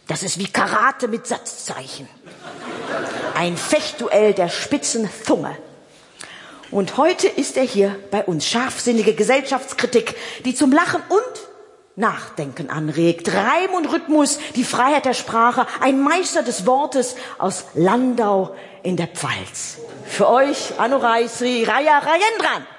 Das ist wie Karate mit Satzzeichen. Ein Fechtduell der spitzen Zunge. Und heute ist er hier bei uns. Scharfsinnige Gesellschaftskritik, die zum Lachen und Nachdenken anregt. Reim und Rhythmus, die Freiheit der Sprache, ein Meister des Wortes aus Landau in der Pfalz. Für euch Anurai Sri Raya Rajendran.